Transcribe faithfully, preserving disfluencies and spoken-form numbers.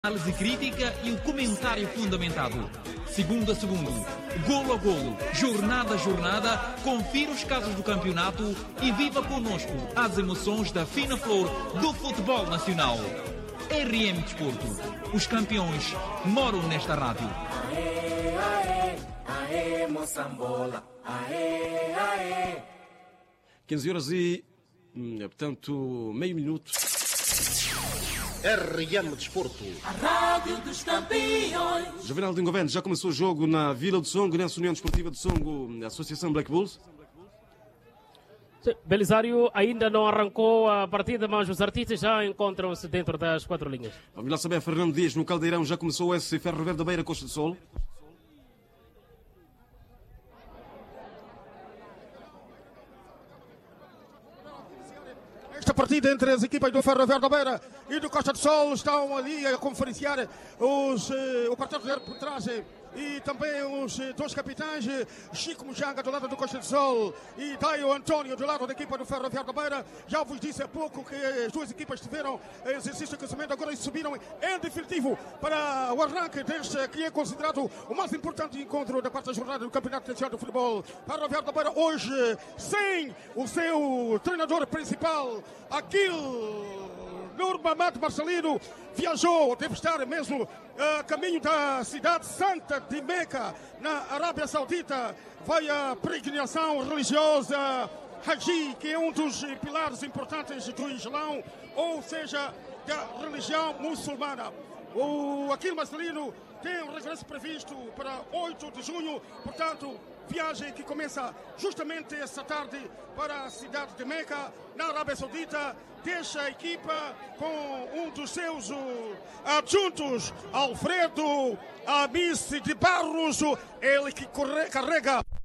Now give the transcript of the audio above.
Análise crítica e o comentário fundamentado. Segundo a segundo, golo a golo, jornada a jornada, confira os casos do campeonato e viva connosco as emoções da fina flor do futebol nacional. R M Desporto. Os campeões moram nesta rádio. Aê, aê, aê, Moçambola. Aê, aê. quinze horas e, portanto, meio minuto. R M Desporto. A rádio dos campeões. Juvenal de Ingovene, já começou o jogo na Vila do Songo, nessa União Desportiva do Songo, Associação Black Bulls. Belisário ainda não arrancou a partida, mas os artistas já encontram-se dentro das quatro linhas. Vamos lá saber, Fernando Dias, no Caldeirão, já começou esse Ferro Verde da Beira, Costa do Sol. Esta partida entre as equipas do Ferro Verde da Beira e do Costa do Sol estão ali a conferenciar os, uh, o quarteto de arbitragem e também os uh, dois capitães, Chico Mujanga do lado do Costa do Sol e Daio António do lado da equipa do Ferro Verde da Beira. Já vos disse há pouco que as duas equipas tiveram exercício de aquecimento, agora subiram em definitivo para o arranque deste que é considerado o mais importante encontro da quarta jornada do Campeonato Nacional de Futebol. Ferro Verde da Beira hoje sem o seu treinador principal, Aquil Nurmamad Marcelino, viajou, deve estar mesmo a caminho da cidade santa de Meca, na Arábia Saudita. Vai a peregrinação religiosa Haji, que é um dos pilares importantes do Islão, ou seja, da religião muçulmana. O Aquil Marcelino tem um regresso previsto para oito de junho, portanto, viagem que começa justamente esta tarde para a cidade de Meca, na Arábia Saudita. Deixa a equipa com um dos seus uh, adjuntos, Alfredo Amice de Barros, ele que corre, carrega